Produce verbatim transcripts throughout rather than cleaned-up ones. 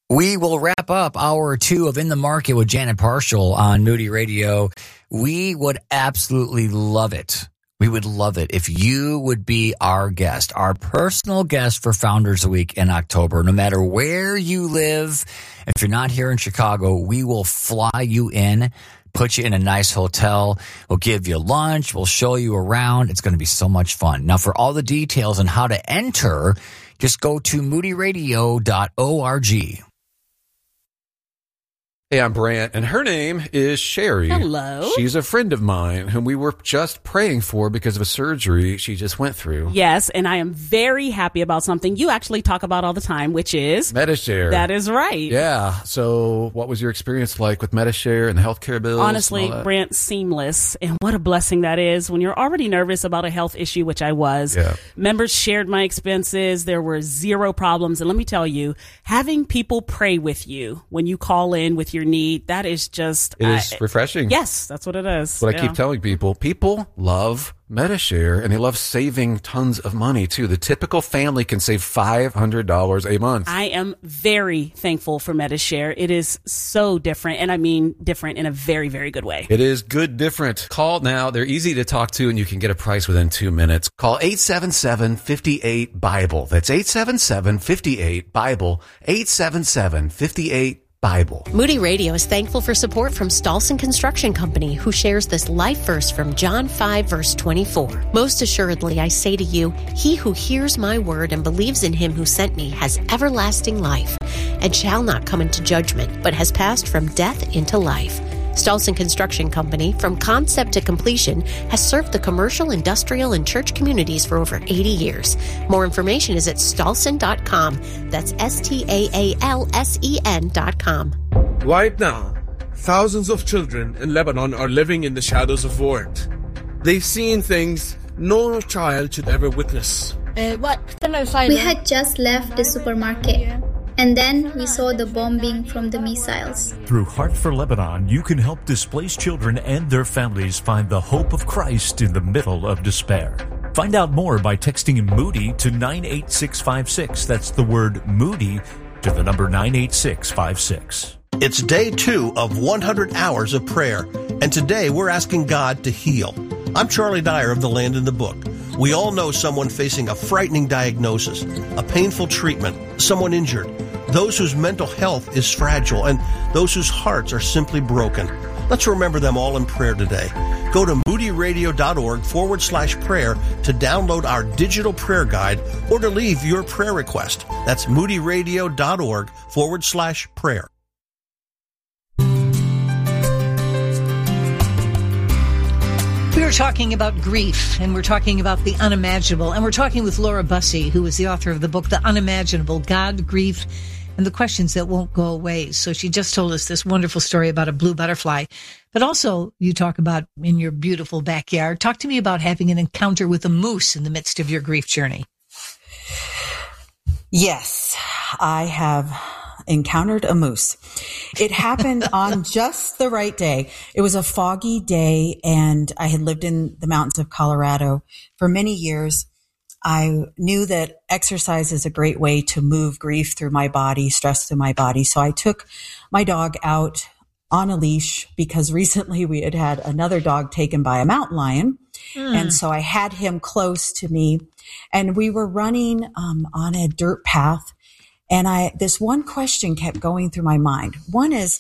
We will wrap up hour two of In the Market with Janet Parshall on Moody Radio. We would absolutely love it. We would love it if you would be our guest, our personal guest for Founders Week in October. No matter where you live, if you're not here in Chicago, we will fly you in, put you in a nice hotel. We'll give you lunch. We'll show you around. It's going to be so much fun. Now, for all the details on how to enter, just go to moody radio dot org. Hey, I'm Brant, and her name is Sherry. Hello. She's a friend of mine whom we were just praying for because of a surgery she just went through. Yes, and I am very happy about something you actually talk about all the time, which is Medi-Share. That is right. Yeah. So what was your experience like with Medi-Share and the healthcare bills? Honestly, Brant, seamless. And what a blessing that is when you're already nervous about a health issue, which I was. Yeah. Members shared my expenses. There were zero problems. And let me tell you, having people pray with you when you call in with your need, that is just it is I, refreshing. Yes, that's what it is. That's what yeah. I keep telling people. People love Medi-Share, and they love saving tons of money too. The typical family can save five hundred dollars a month. I am very thankful for Medi-Share. It is so different, and I mean different in a very, very good way. It is good different. Call now. They're easy to talk to, and you can get a price within two minutes. Call eight seven seven, five eight, Bible. That's eight seven seven, five eight, Bible. eight seven seven, five eight, Bible. Moody Radio is thankful for support from Stolson Construction Company, who shares this life verse from John five, verse twenty-four. Most assuredly, I say to you, he who hears my word and believes in him who sent me has everlasting life and shall not come into judgment, but has passed from death into life. Stolson Construction Company, from concept to completion, has served the commercial, industrial, and church communities for over eighty years. More information is at stolson dot com. That's S T A A L S E N dot com. Right now, thousands of children in Lebanon are living in the shadows of war. They've seen things no child should ever witness. Uh, what? We had just left the supermarket. And then we saw the bombing from the missiles. Through Heart for Lebanon, you can help displaced children and their families find the hope of Christ in the middle of despair. Find out more by texting Moody to nine eight six five six. That's the word Moody to the number nine eight six five six. It's day two of one hundred hours of prayer, and today we're asking God to heal. I'm Charlie Dyer of The Land in the Book. We all know someone facing a frightening diagnosis, a painful treatment, someone injured, those whose mental health is fragile, and those whose hearts are simply broken. Let's remember them all in prayer today. Go to moody radio dot org forward slash prayer to download our digital prayer guide or to leave your prayer request. That's moody radio dot org forward slash prayer. We were talking about grief, and we're talking about the unimaginable, and we're talking with Laura Bussey, who is the author of the book, The Unimaginable, God, Grief, and the Questions That Won't Go Away. So she just told us this wonderful story about a blue butterfly, but also you talk about in your beautiful backyard. Talk to me about having an encounter with a moose in the midst of your grief journey. Yes, I have encountered a moose. It happened on just the right day. It was a foggy day, and I had lived in the mountains of Colorado for many years. I knew that exercise is a great way to move grief through my body, stress through my body. So I took my dog out on a leash because recently we had had another dog taken by a mountain lion. Mm. And so I had him close to me, and we were running um, on a dirt path. And I, this one question kept going through my mind. One is,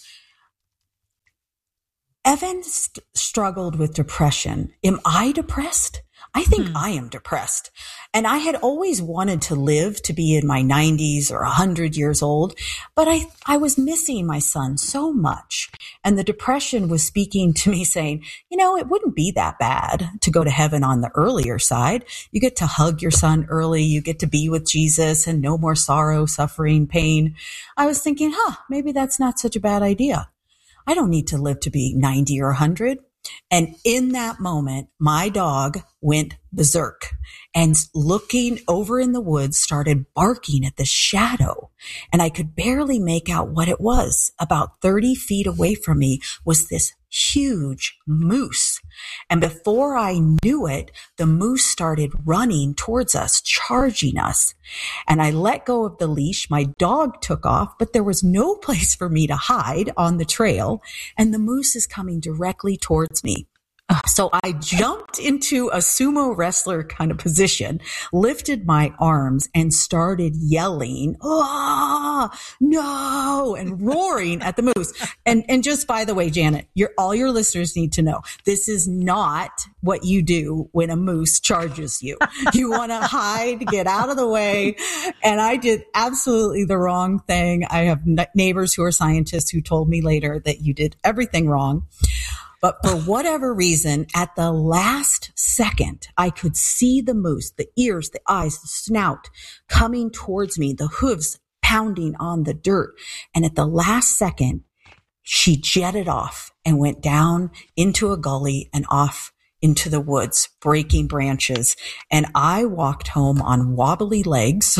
Evan st- struggled with depression. Am I depressed? I think hmm. I am depressed. And I had always wanted to live to be in my nineties or one hundred years old, but I, I was missing my son so much. And the depression was speaking to me saying, you know, it wouldn't be that bad to go to heaven on the earlier side. You get to hug your son early. You get to be with Jesus and no more sorrow, suffering, pain. I was thinking, huh, maybe that's not such a bad idea. I don't need to live to be ninety or one hundred. And in that moment, my dog went berserk and looking over in the woods started barking at the shadow. And I could barely make out what it was. About thirty feet away from me was this huge moose. And before I knew it, the moose started running towards us, charging us. And I let go of the leash. My dog took off, but there was no place for me to hide on the trail. And the moose is coming directly towards me. So I jumped into a sumo wrestler kind of position, lifted my arms and started yelling, ah, no, and roaring at the moose. And, and just by the way, Janet, your, all your listeners need to know, this is not what you do when a moose charges you. You want to hide, get out of the way. And I did absolutely the wrong thing. I have neighbors who are scientists who told me later that you did everything wrong. But for whatever reason, at the last second, I could see the moose, the ears, the eyes, the snout coming towards me, the hooves pounding on the dirt. And at the last second, she jetted off and went down into a gully and off into the woods, breaking branches. And I walked home on wobbly legs.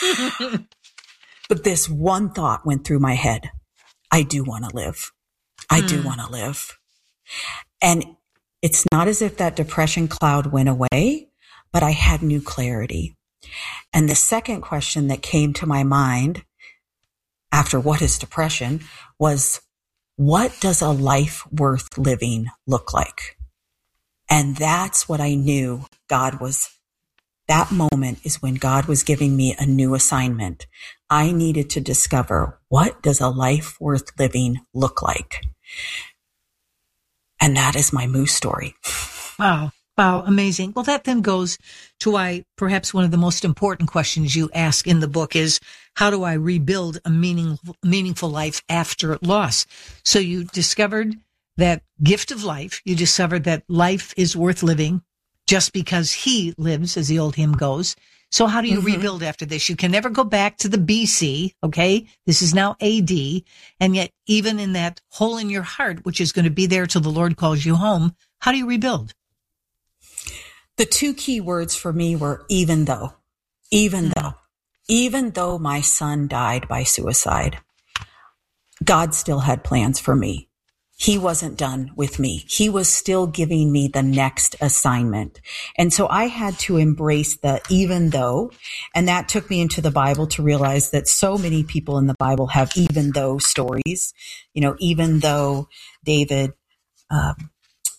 But this one thought went through my head. I do want to live. I mm. do want to live. And it's not as if that depression cloud went away, but I had new clarity. And the second question that came to my mind after what is depression was, what does a life worth living look like? And that's what I knew God was, that moment is when God was giving me a new assignment. I needed to discover, what does a life worth living look like? And that is my moose story. Wow. Wow. Amazing. Well, that then goes to why perhaps one of the most important questions you ask in the book is, how do I rebuild a meaningful, meaningful life after loss? So you discovered that gift of life. You discovered that life is worth living just because he lives, as the old hymn goes. So how do you mm-hmm. rebuild after this? You can never go back to the B C, okay? This is now A D. And yet, even in that hole in your heart, which is going to be there till the Lord calls you home, how do you rebuild? The two key words for me were even though. Even mm-hmm. though. Even though my son died by suicide, God still had plans for me. He wasn't done with me. He was still giving me the next assignment. And so I had to embrace the even though, and that took me into the Bible to realize that so many people in the Bible have even though stories. You know, even though David um,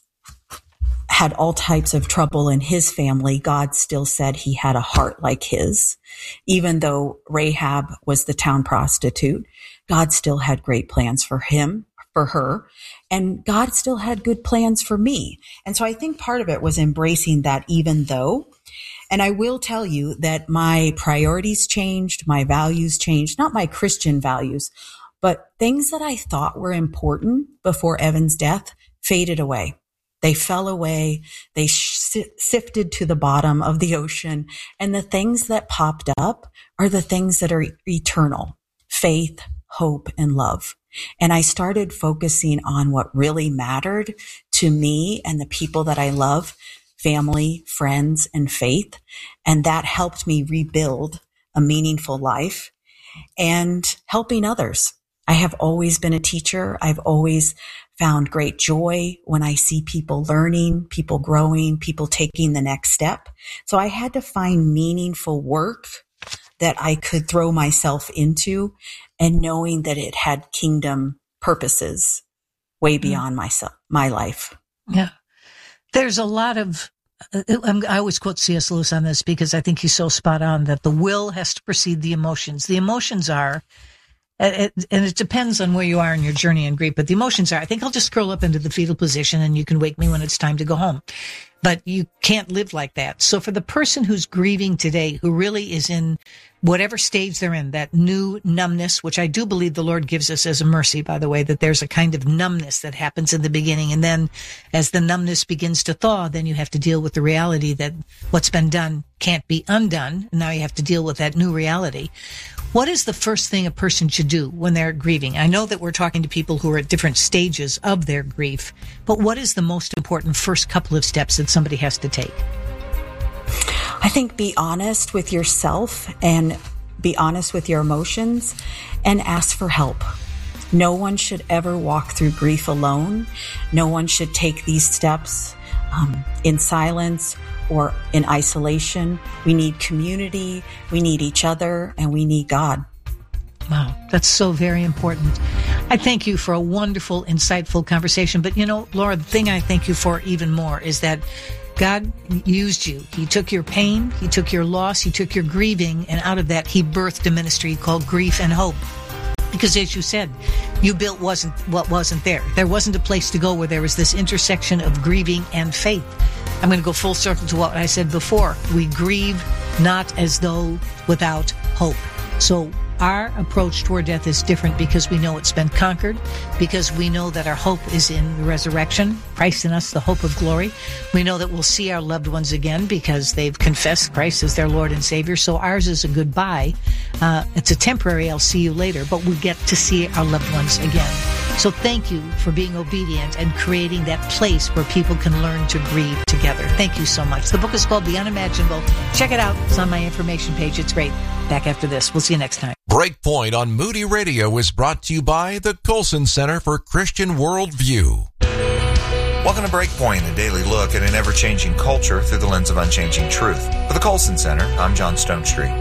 had all types of trouble in his family, God still said he had a heart like his. Even though Rahab was the town prostitute, God still had great plans for him. For her, and God still had good plans for me. And so I think part of it was embracing that even though. And I will tell you that my priorities changed, my values changed, not my Christian values, but things that I thought were important before Evan's death faded away. They fell away. They sh- sifted to the bottom of the ocean. And the things that popped up are the things that are eternal: faith, hope, and love. And I started focusing on what really mattered to me and the people that I love, family, friends, and faith. And that helped me rebuild a meaningful life and helping others. I have always been a teacher. I've always found great joy when I see people learning, people growing, people taking the next step. So I had to find meaningful work that I could throw myself into, and knowing that it had kingdom purposes way beyond myself, my life. Yeah. There's a lot of, uh, I always quote C S Lewis on this because I think he's so spot on that the will has to precede the emotions. The emotions are, and it depends on where you are in your journey in grief, but the emotions are, I think I'll just curl up into the fetal position and you can wake me when it's time to go home. But you can't live like that. So for the person who's grieving today, who really is in whatever stage they're in, that new numbness, which I do believe the Lord gives us as a mercy, by the way, that there's a kind of numbness that happens in the beginning. And then as the numbness begins to thaw, then you have to deal with the reality that what's been done can't be undone. And now you have to deal with that new reality. What is the first thing a person should do when they're grieving? I know that we're talking to people who are at different stages of their grief, but what is the most important first couple of steps that somebody has to take? I think be honest with yourself and be honest with your emotions and ask for help. No one should ever walk through grief alone. No one should take these steps um, in silence or in isolation. We need community, we need each other, and we need God. Wow, that's so very important. I thank you for a wonderful, insightful conversation. But, you know, Laura, the thing I thank you for even more is that God used you. He took your pain, He took your loss, He took your grieving, and out of that, He birthed a ministry called Grief and Hope. Because as you said, you built wasn't what wasn't there. There wasn't a place to go where there was this intersection of grieving and faith. I'm going to go full circle to what I said before. We grieve not as though without hope. So our approach toward death is different because we know it's been conquered, because we know that our hope is in the resurrection, Christ in us, the hope of glory. We know that we'll see our loved ones again because they've confessed Christ as their Lord and Savior. So ours is a goodbye. Uh, it's a temporary, I'll see you later, but we get to see our loved ones again. So thank you for being obedient and creating that place where people can learn to grieve together. Thank you so much. The book is called The Unimaginable. Check it out. It's on my information page. It's great. Back after this. We'll see you next time. Breakpoint on Moody Radio is brought to you by the Colson Center for Christian Worldview. Welcome to Breakpoint, a daily look at an ever-changing culture through the lens of unchanging truth. For the Colson Center, I'm John Stonestreet.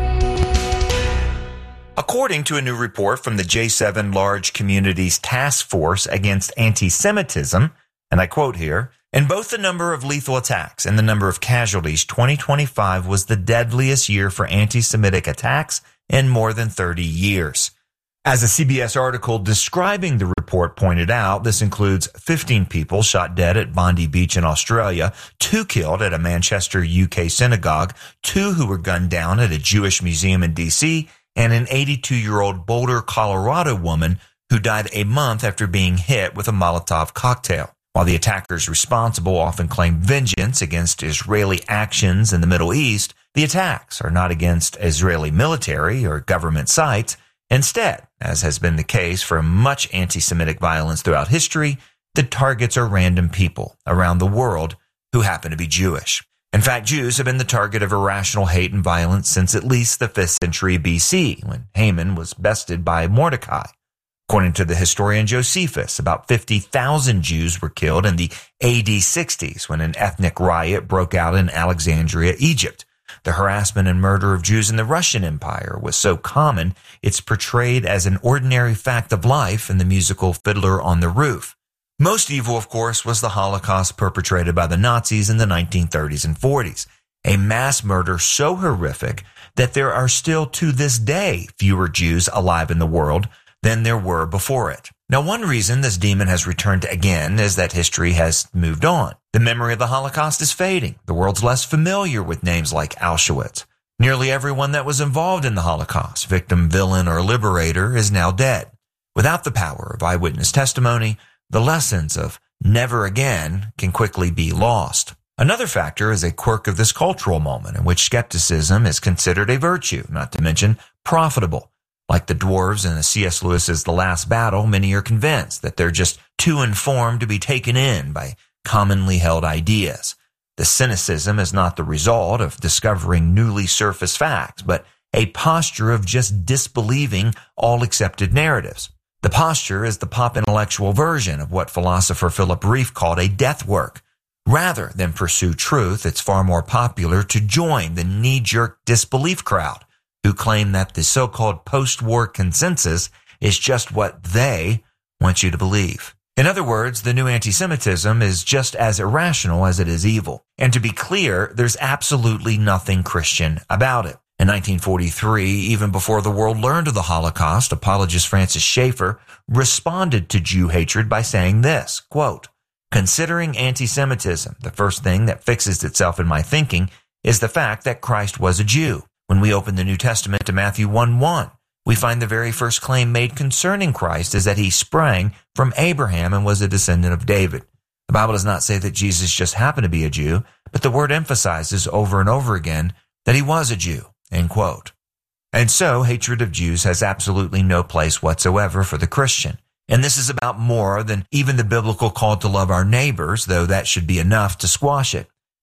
According to a new report from the J seven Large Communities Task Force Against Anti-Semitism, and I quote here, in both the number of lethal attacks and the number of casualties, twenty twenty-five was the deadliest year for anti-Semitic attacks in more than thirty years. As a C B S article describing the report pointed out, this includes fifteen people shot dead at Bondi Beach in Australia, two killed at a Manchester, U K synagogue, two who were gunned down at a Jewish museum in D C, and an eighty-two-year-old Boulder, Colorado woman who died a month after being hit with a Molotov cocktail. While the attackers responsible often claim vengeance against Israeli actions in the Middle East, the attacks are not against Israeli military or government sites. Instead, as has been the case for much anti-Semitic violence throughout history, the targets are random people around the world who happen to be Jewish. In fact, Jews have been the target of irrational hate and violence since at least the fifth century B C, when Haman was bested by Mordecai. According to the historian Josephus, about fifty thousand Jews were killed in the A D sixties when an ethnic riot broke out in Alexandria, Egypt. The harassment and murder of Jews in the Russian Empire was so common, it's portrayed as an ordinary fact of life in the musical Fiddler on the Roof. Most evil, of course, was the Holocaust perpetrated by the Nazis in the nineteen thirties and forties, a mass murder so horrific that there are still to this day fewer Jews alive in the world than there were before it. Now, one reason this demon has returned again is that history has moved on. The memory of the Holocaust is fading. The world's less familiar with names like Auschwitz. Nearly everyone that was involved in the Holocaust, victim, villain, or liberator, is now dead. Without the power of eyewitness testimony, the lessons of never again can quickly be lost. Another factor is a quirk of this cultural moment in which skepticism is considered a virtue, not to mention profitable. Like the dwarves in C S Lewis's The Last Battle, many are convinced that they're just too informed to be taken in by commonly held ideas. The cynicism is not the result of discovering newly surfaced facts, but a posture of just disbelieving all accepted narratives. The posture is the pop intellectual version of what philosopher Philip Rieff called a death work. Rather than pursue truth, it's far more popular to join the knee-jerk disbelief crowd, who claim that the so-called post-war consensus is just what they want you to believe. In other words, the new anti-Semitism is just as irrational as it is evil. And to be clear, there's absolutely nothing Christian about it. In nineteen forty-three, even before the world learned of the Holocaust, apologist Francis Schaeffer responded to Jew hatred by saying this, quote, "Considering anti-Semitism, the first thing that fixes itself in my thinking is the fact that Christ was a Jew. When we open the New Testament to Matthew one one, we find the very first claim made concerning Christ is that he sprang from Abraham and was a descendant of David. The Bible does not say that Jesus just happened to be a Jew, but the word emphasizes over and over again that he was a Jew." End quote. And so, hatred of Jews has absolutely no place whatsoever for the Christian. And this is about more than even the biblical call to love our neighbors, though that should be enough to squash it.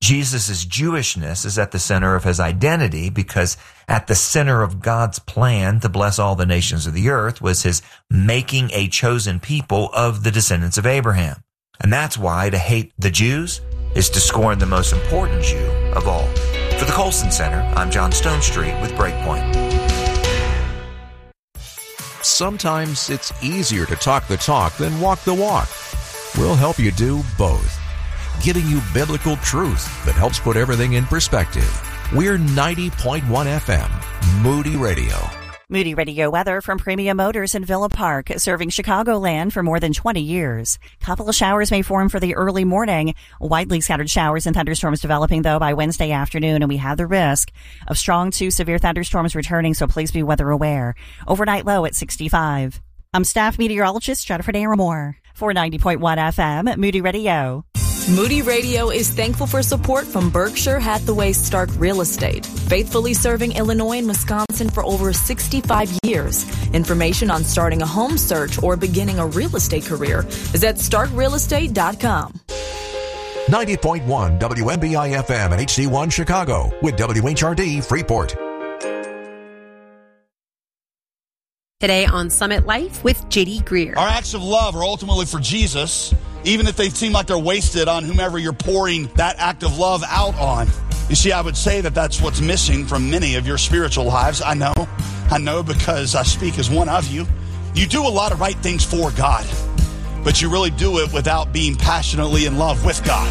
Jesus' Jewishness is at the center of his identity because at the center of God's plan to bless all the nations of the earth was his making a chosen people of the descendants of Abraham. And that's why to hate the Jews is to scorn the most important Jew of all. For the Colson Center, I'm John Stonestreet with Breakpoint. Sometimes it's easier to talk the talk than walk the walk. We'll help you do both, giving you biblical truth that helps put everything in perspective. We're ninety point one F M, Moody Radio. Moody Radio weather from Premium Motors in Villa Park, serving Chicagoland for more than twenty years. Couple of showers may form for the early morning. Widely scattered showers and thunderstorms developing, though, by Wednesday afternoon, and we have the risk of strong to severe thunderstorms returning, so please be weather aware. Overnight low at sixty-five. I'm staff meteorologist Jennifer Naramore for ninety point one F M, Moody Radio. Moody Radio is thankful for support from Berkshire Hathaway Stark Real Estate, faithfully serving Illinois and Wisconsin for over sixty-five years. Information on starting a home search or beginning a real estate career is at stark real estate dot com. ninety point one W M B I F M and H C one Chicago with W H R D Freeport. Today on Summit Life with J D Greer. Our acts of love are ultimately for Jesus, even if they seem like they're wasted on whomever you're pouring that act of love out on. You see, I would say that that's what's missing from many of your spiritual lives. I know, I know because I speak as one of you. You do a lot of right things for God, but you really do it without being passionately in love with God.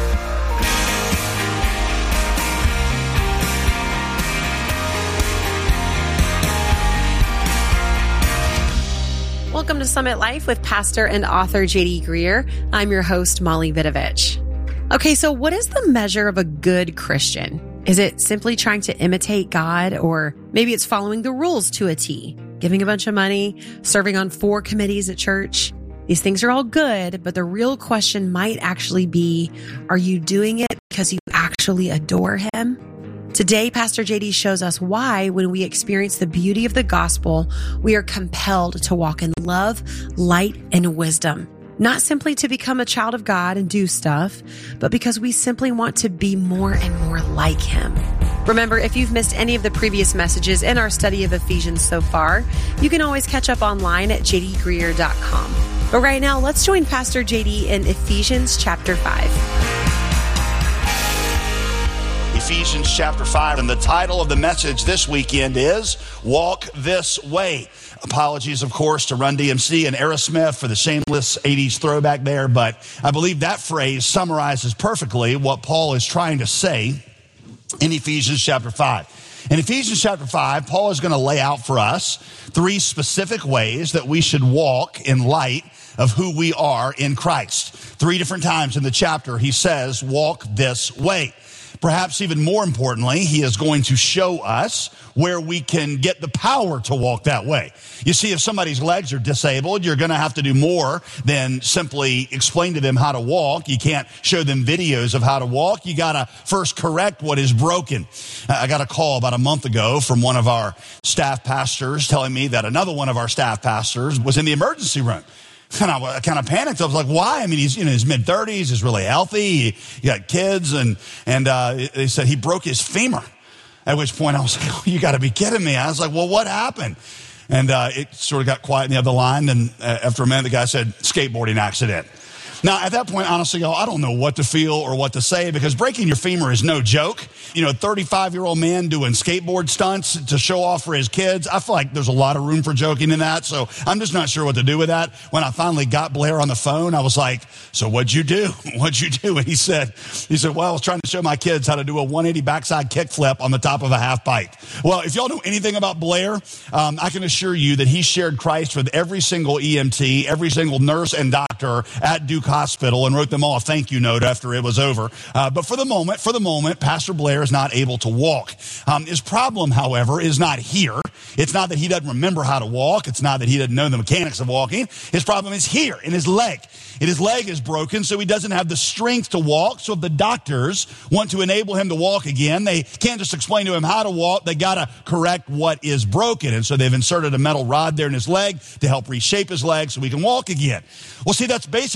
Welcome to Summit Life with pastor and author J D Greer. I'm your host, Molly Vidovich. Okay, so what is the measure of a good Christian? Is it simply trying to imitate God, or maybe it's following the rules to a T, giving a bunch of money, serving on four committees at church? These things are all good, but the real question might actually be, are you doing it because you actually adore Him? Today, Pastor J D shows us why, when we experience the beauty of the gospel, we are compelled to walk in love, light, and wisdom. Not simply to become a child of God and do stuff, but because we simply want to be more and more like Him. Remember, if you've missed any of the previous messages in our study of Ephesians so far, you can always catch up online at j d greer dot com. But right now, let's join Pastor J D in Ephesians chapter five. Ephesians chapter five, and the title of the message this weekend is Walk This Way. Apologies, of course, to Run D M C and Aerosmith for the shameless eighties throwback there, but I believe that phrase summarizes perfectly what Paul is trying to say in Ephesians chapter five. In Ephesians chapter five, Paul is going to lay out for us three specific ways that we should walk in light of who we are in Christ. Three different times in the chapter, he says, walk this way. Perhaps even more importantly, he is going to show us where we can get the power to walk that way. You see, if somebody's legs are disabled, you're going to have to do more than simply explain to them how to walk. You can't show them videos of how to walk. You got to first correct what is broken. I got a call about a month ago from one of our staff pastors telling me that another one of our staff pastors was in the emergency room. And I kind of panicked. I was like, why? I mean, he's in his mid thirties. He's really healthy. He, he got kids. And, and, uh, they said he broke his femur. At which point I was like, oh, you got to be kidding me. I was like, well, what happened? And, uh, it sort of got quiet in the other line. And uh, after a minute, the guy said, skateboarding accident. Now, at that point, honestly, y'all, I don't know what to feel or what to say, because breaking your femur is no joke. You know, thirty-five-year-old man doing skateboard stunts to show off for his kids. I feel like there's a lot of room for joking in that, so I'm just not sure what to do with that. When I finally got Blair on the phone, I was like, so what'd you do? What'd you do? And he said, he said, well, I was trying to show my kids how to do a one eighty backside kickflip on the top of a half pipe. Well, if y'all know anything about Blair, um, I can assure you that he shared Christ with every single E M T, every single nurse and doctor at Duke Hospital, and wrote them all a thank you note after it was over. Uh, but for the moment, for the moment, Pastor Blair is not able to walk. Um, his problem, however, is not here. It's not that he doesn't remember how to walk. It's not that he doesn't know the mechanics of walking. His problem is here in his leg. And his leg is broken, so he doesn't have the strength to walk. So if the doctors want to enable him to walk again, they can't just explain to him how to walk. They got to correct what is broken. And so they've inserted a metal rod there in his leg to help reshape his leg so he can walk again. Well, see, that's basically what Paul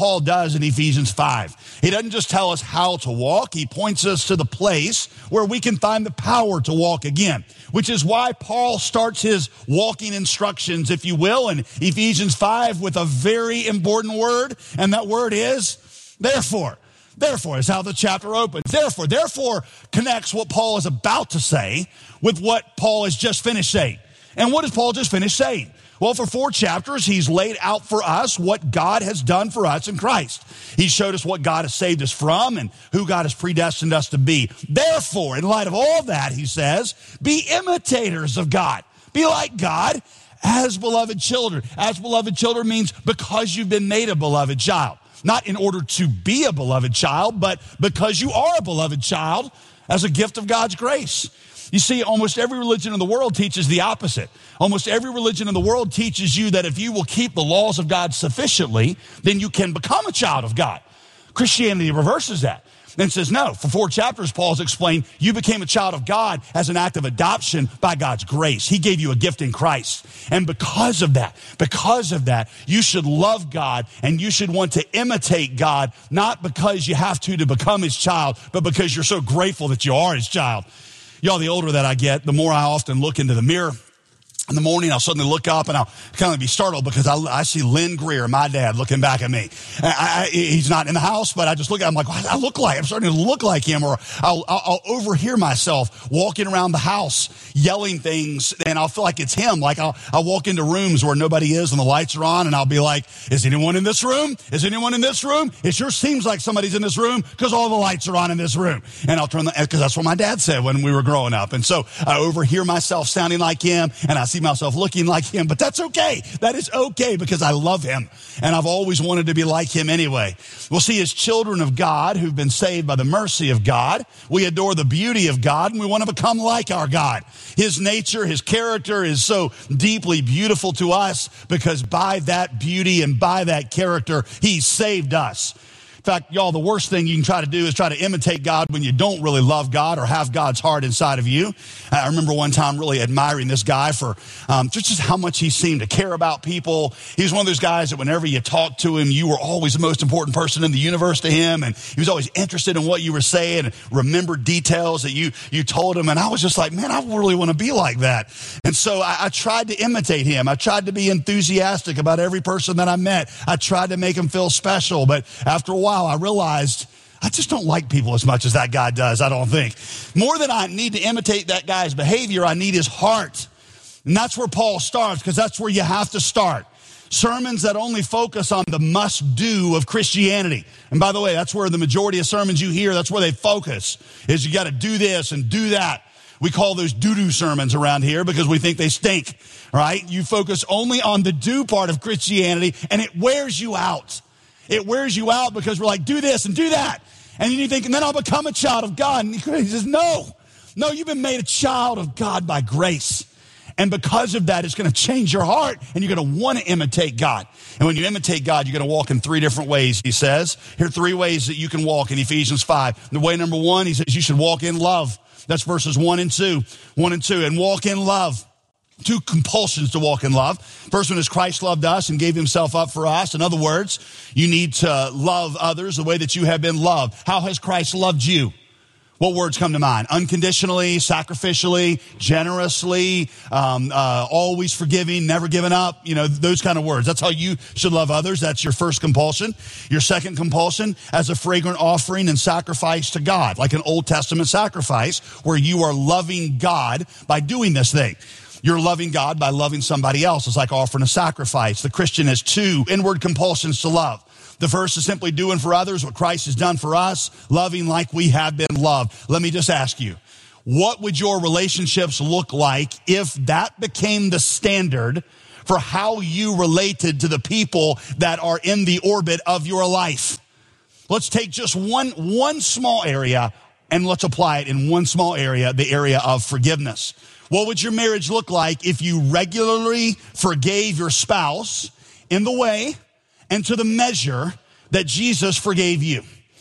Paul does in Ephesians five. He doesn't just tell us how to walk. He points us to the place where we can find the power to walk again, which is why Paul starts his walking instructions, if you will, in Ephesians five with a very important word, and that word is therefore. Therefore is how the chapter opens. Therefore, therefore connects what Paul is about to say with what Paul has just finished saying. And what has Paul just finished saying? Well, for four chapters, he's laid out for us what God has done for us in Christ. He showed us what God has saved us from and who God has predestined us to be. Therefore, in light of all that, he says, be imitators of God. Be like God as beloved children. As beloved children means because you've been made a beloved child. Not in order to be a beloved child, but because you are a beloved child as a gift of God's grace. You see, almost every religion in the world teaches the opposite. Almost every religion in the world teaches you that if you will keep the laws of God sufficiently, then you can become a child of God. Christianity reverses that and says, no, for four chapters, Paul's explained, you became a child of God as an act of adoption by God's grace. He gave you a gift in Christ. And because of that, because of that, you should love God and you should want to imitate God, not because you have to to become his child, but because you're so grateful that you are his child. Y'all, the older that I get, the more I often look into the mirror. In the morning, I'll suddenly look up and I'll kind of be startled because I, I see Lynn Greer, my dad, looking back at me. I, I, he's not in the house, but I just look at him like, what do I look like? I'm starting to look like him, or I'll, I'll, I'll overhear myself walking around the house yelling things, and I'll feel like it's him. Like I'll, I'll walk into rooms where nobody is and the lights are on, and I'll be like, is anyone in this room? Is anyone in this room? It sure seems like somebody's in this room because all the lights are on in this room. And I'll turn the, because that's what my dad said when we were growing up. And so I overhear myself sounding like him, and I see myself looking like him, but that's okay. That is okay because I love him and I've always wanted to be like him anyway. We'll see as children of God who've been saved by the mercy of God. We adore the beauty of God and we want to become like our God. His nature, his character is so deeply beautiful to us because by that beauty and by that character, he saved us. In fact, y'all, the worst thing you can try to do is try to imitate God when you don't really love God or have God's heart inside of you. I remember one time really admiring this guy for um, just, just how much he seemed to care about people. He was one of those guys that whenever you talked to him, you were always the most important person in the universe to him. And he was always interested in what you were saying and remembered details that you, you told him. And I was just like, man, I really want to be like that. And so I, I tried to imitate him. I tried to be enthusiastic about every person that I met. I tried to make him feel special. But after a while, I realized I just don't like people as much as that guy does, I don't think. More than I need to imitate that guy's behavior, I need his heart. And that's where Paul starts, because that's where you have to start. Sermons that only focus on the must-do of Christianity. And by the way, that's where the majority of sermons you hear, that's where they focus, is you got to do this and do that. We call those doo-doo sermons around here because we think they stink, right? You focus only on the do part of Christianity, and it wears you out. It wears you out because we're like, do this and do that. And then you think, and then I'll become a child of God. And he says, no, no, you've been made a child of God by grace. And because of that, it's going to change your heart and you're going to want to imitate God. And when you imitate God, you're going to walk in three different ways, he says. Here are three ways that you can walk in Ephesians five. The way number one, he says you should walk in love. That's verses one and two. One and two. And walk in love. Two compulsions to walk in love. First one is Christ loved us and gave himself up for us. In other words, you need to love others the way that you have been loved. How has Christ loved you? What words come to mind? Unconditionally, sacrificially, generously, um, uh, always forgiving, never giving up. You know, those kind of words. That's how you should love others. That's your first compulsion. Your second compulsion, as a fragrant offering and sacrifice to God, like an Old Testament sacrifice where you are loving God by doing this thing. You're loving God by loving somebody else. It's like offering a sacrifice. The Christian has two inward compulsions to love. The first is simply doing for others what Christ has done for us, loving like we have been loved. Let me just ask you, what would your relationships look like if that became the standard for how you related to the people that are in the orbit of your life? Let's take just one, one small area and let's apply it in one small area, the area of forgiveness. What would your marriage look like if you regularly forgave your spouse in the way and to the measure that Jesus forgave you?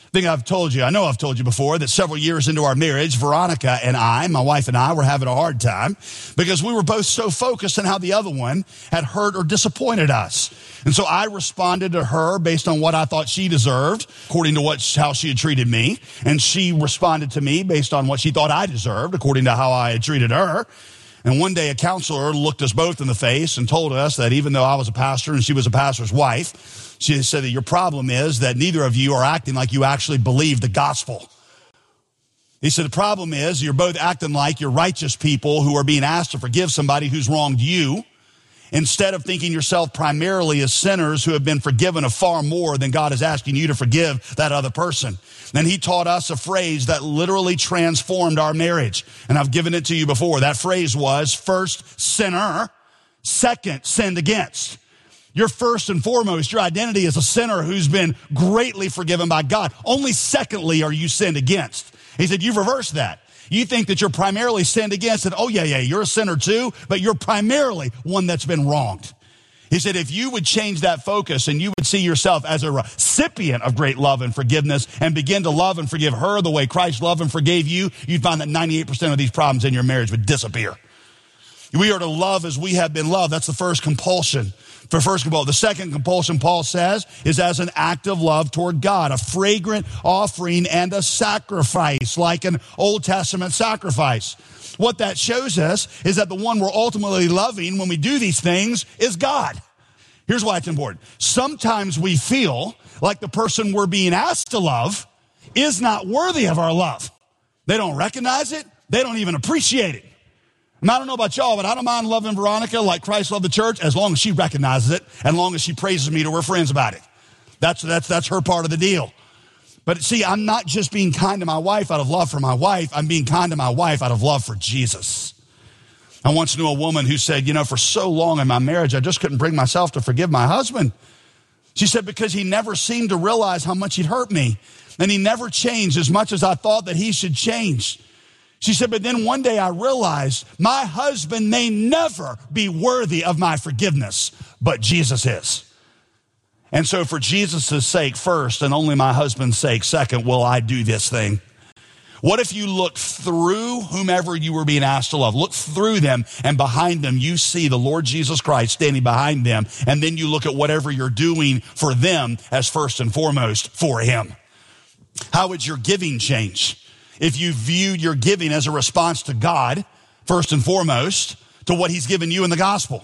I think I've told you, I know I've told you before, that several years into our marriage, Veronica and I, my wife and I, were having a hard time because we were both so focused on how the other one had hurt or disappointed us. And so I responded to her based on what I thought she deserved, according to what how she had treated me. And she responded to me based on what she thought I deserved, according to how I had treated her. And one day a counselor looked us both in the face and told us that even though I was a pastor and she was a pastor's wife, she said that your problem is that neither of you are acting like you actually believe the gospel. He said the problem is you're both acting like you're righteous people who are being asked to forgive somebody who's wronged you, instead of thinking yourself primarily as sinners who have been forgiven of far more than God is asking you to forgive that other person. Then he taught us a phrase that literally transformed our marriage. And I've given it to you before. That phrase was, first, sinner, second, sinned against. You're first and foremost, your identity is a sinner who's been greatly forgiven by God. Only secondly are you sinned against. He said, you've reversed that. You think that you're primarily sinned against, and oh yeah, yeah, you're a sinner too, but you're primarily one that's been wronged. He said, if you would change that focus and you would see yourself as a recipient of great love and forgiveness and begin to love and forgive her the way Christ loved and forgave you, you'd find that ninety-eight percent of these problems in your marriage would disappear. We are to love as we have been loved. That's the first compulsion. For first compulsion. The second compulsion, Paul says, is as an act of love toward God, a fragrant offering and a sacrifice, like an Old Testament sacrifice. What that shows us is that the one we're ultimately loving when we do these things is God. Here's why it's important. Sometimes we feel like the person we're being asked to love is not worthy of our love. They don't recognize it. They don't even appreciate it. And I don't know about y'all, but I don't mind loving Veronica like Christ loved the church as long as she recognizes it and as long as she praises me to her friends about it. That's, that's, that's her part of the deal. But see, I'm not just being kind to my wife out of love for my wife. I'm being kind to my wife out of love for Jesus. I once knew a woman who said, you know, for so long in my marriage, I just couldn't bring myself to forgive my husband. She said, because he never seemed to realize how much he'd hurt me. And he never changed as much as I thought that he should change. She said, but then one day I realized my husband may never be worthy of my forgiveness, but Jesus is. And so for Jesus' sake first, and only my husband's sake second, will I do this thing. What if you look through whomever you were being asked to love? Look through them, and behind them you see the Lord Jesus Christ standing behind them, and then you look at whatever you're doing for them as first and foremost for him. How would your giving change if you viewed your giving as a response to God, first and foremost, to what he's given you in the gospel?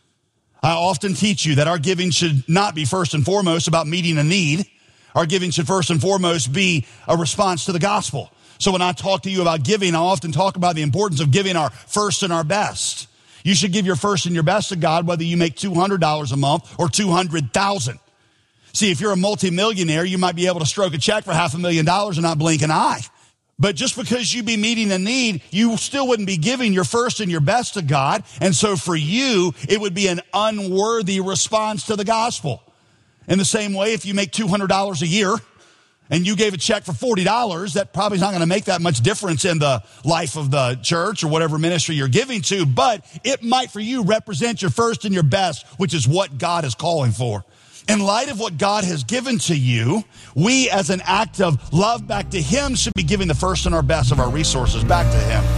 I often teach you that our giving should not be first and foremost about meeting a need. Our giving should first and foremost be a response to the gospel. So when I talk to you about giving, I often talk about the importance of giving our first and our best. You should give your first and your best to God, whether you make two hundred dollars a month or two hundred thousand dollars. See, if you're a multimillionaire, you might be able to stroke a check for half a million dollars and not blink an eye. But just because you be meeting a need, you still wouldn't be giving your first and your best to God. And so for you, it would be an unworthy response to the gospel. In the same way, if you make two hundred dollars a year and you gave a check for forty dollars, that probably is not going to make that much difference in the life of the church or whatever ministry you're giving to. But it might for you represent your first and your best, which is what God is calling for. In light of what God has given to you, we as an act of love back to him should be giving the first and our best of our resources back to him.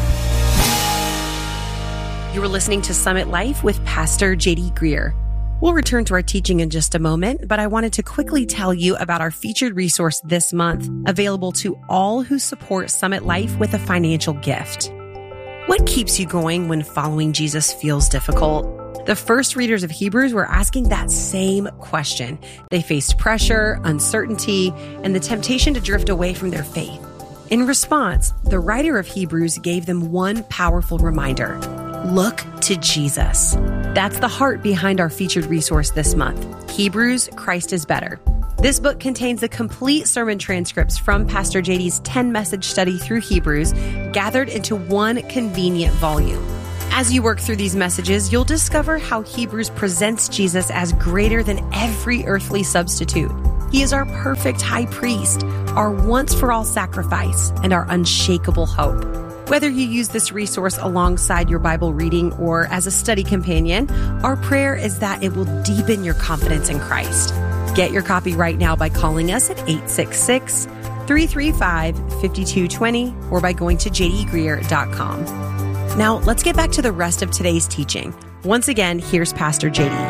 You were listening to Summit Life with Pastor J D Greer. We'll return to our teaching in just a moment, but I wanted to quickly tell you about our featured resource this month, available to all who support Summit Life with a financial gift. What keeps you going when following Jesus feels difficult? The first readers of Hebrews were asking that same question. They faced pressure, uncertainty, and the temptation to drift away from their faith. In response, the writer of Hebrews gave them one powerful reminder: look to Jesus. That's the heart behind our featured resource this month, Hebrews, Christ is Better. This book contains the complete sermon transcripts from Pastor J D's ten-message study through Hebrews, gathered into one convenient volume. As you work through these messages, you'll discover how Hebrews presents Jesus as greater than every earthly substitute. He is our perfect high priest, our once-for-all sacrifice, and our unshakable hope. Whether you use this resource alongside your Bible reading or as a study companion, our prayer is that it will deepen your confidence in Christ. Get your copy right now by calling us at eight six six, three three five, five two two zero or by going to j d greer dot com. Now, let's get back to the rest of today's teaching. Once again, here's Pastor J D.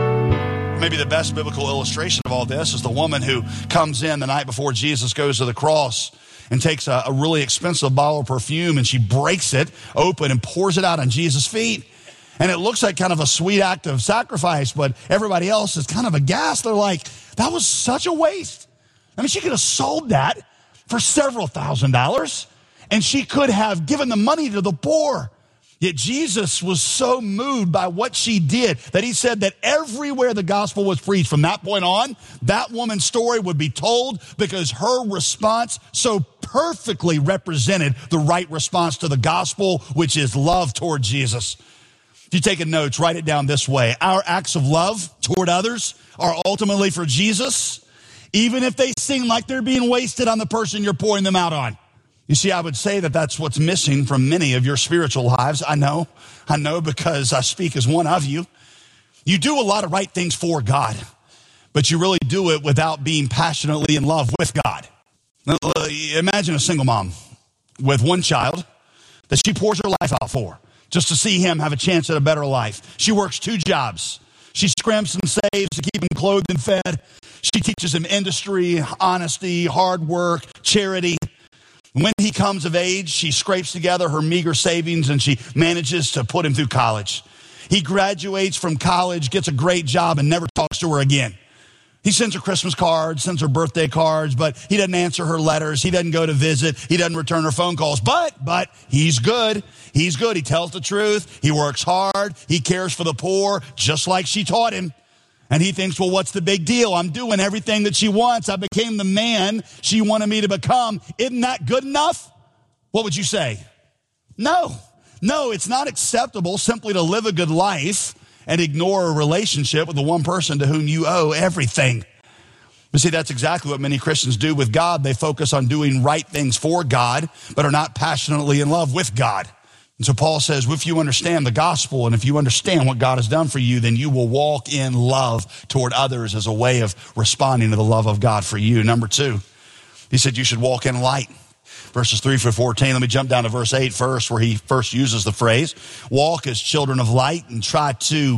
Maybe the best biblical illustration of all this is the woman who comes in the night before Jesus goes to the cross and takes a, a really expensive bottle of perfume, and she breaks it open and pours it out on Jesus' feet. And it looks like kind of a sweet act of sacrifice, but everybody else is kind of aghast. They're like, that was such a waste. I mean, she could have sold that for several thousand dollars, and she could have given the money to the poor. Yet Jesus was so moved by what she did that he said that everywhere the gospel was preached from that point on, that woman's story would be told, because her response so perfectly represented the right response to the gospel, which is love toward Jesus. If you're taking notes, write it down this way. Our acts of love toward others are ultimately for Jesus, even if they seem like they're being wasted on the person you're pouring them out on. You see, I would say that that's what's missing from many of your spiritual lives. I know, I know, because I speak as one of you. You do a lot of right things for God, but you really do it without being passionately in love with God. Now, imagine a single mom with one child that she pours her life out for, just to see him have a chance at a better life. She works two jobs. She scrimps and saves to keep him clothed and fed. She teaches him industry, honesty, hard work, charity. When he comes of age, she scrapes together her meager savings and she manages to put him through college. He graduates from college, gets a great job, and never talks to her again. He sends her Christmas cards, sends her birthday cards, but he doesn't answer her letters. He doesn't go to visit. He doesn't return her phone calls. But, but he's good. He's good. He tells the truth. He works hard. He cares for the poor, just like she taught him. And he thinks, well, what's the big deal? I'm doing everything that she wants. I became the man she wanted me to become. Isn't that good enough? What would you say? No, no, it's not acceptable simply to live a good life and ignore a relationship with the one person to whom you owe everything. But see, that's exactly what many Christians do with God. They focus on doing right things for God, but are not passionately in love with God. And so Paul says, well, if you understand the gospel and if you understand what God has done for you, then you will walk in love toward others as a way of responding to the love of God for you. Number two, he said you should walk in light. Verses three through fourteen. Let me jump down to verse eight first, where he first uses the phrase, walk as children of light and try to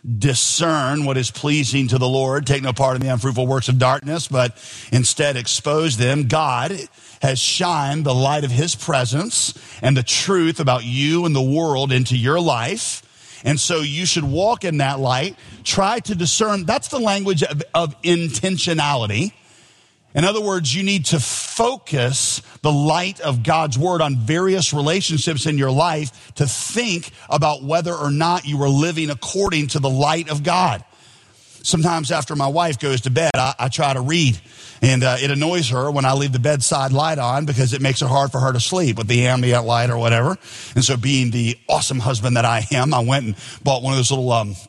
discern what is pleasing to the Lord. Take no part in the unfruitful works of darkness, but instead expose them. God has shined the light of his presence and the truth about you and the world into your life. And so you should walk in that light. Try to discern. That's the language of, of intentionality. In other words, you need to focus the light of God's word on various relationships in your life to think about whether or not you are living according to the light of God. Sometimes after my wife goes to bed, I, I try to read, and uh, it annoys her when I leave the bedside light on because it makes it hard for her to sleep with the ambient light or whatever. And so being the awesome husband that I am, I went and bought one of those little um,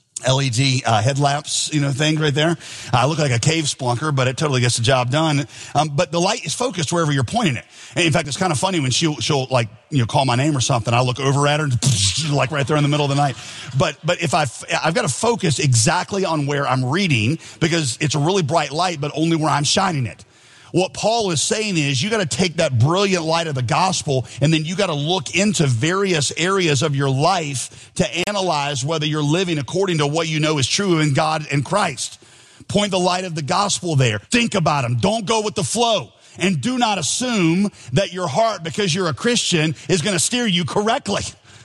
L E D uh, headlamps, you know, thing right there. I look like a cave splunker, but it totally gets the job done. Um, but the light is focused wherever you're pointing it. And in fact, it's kind of funny when she'll, she'll like, you know, call my name or something. I look over at her, and like right there in the middle of the night. But, but if I've, I've got to focus exactly on where I'm reading because it's a really bright light, but only where I'm shining it. What Paul is saying is you got to take that brilliant light of the gospel and then you got to look into various areas of your life to analyze whether you're living according to what you know is true in God and Christ. Point the light of the gospel there. Think about them. Don't go with the flow. And do not assume that your heart, because you're a Christian, is going to steer you correctly.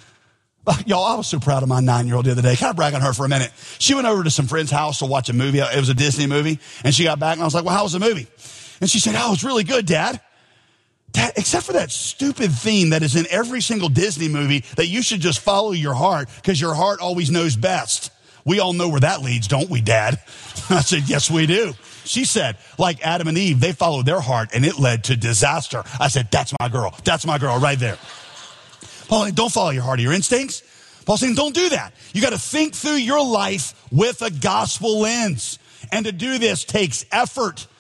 Y'all, I was so proud of my nine-year-old the other day. Can I brag on her for a minute? She went over to some friend's house to watch a movie. It was a Disney movie. And she got back and I was like, well, how was the movie? And she said, oh, it's really good, Dad. Dad, except for that stupid theme that is in every single Disney movie that you should just follow your heart because your heart always knows best. We all know where that leads, don't we, Dad? I said, yes, we do. She said, like Adam and Eve, they followed their heart and it led to disaster. I said, that's my girl. That's my girl right there. Paul, don't follow your heart or your instincts. Paul's saying, don't do that. You got to think through your life with a gospel lens. And to do this takes effort.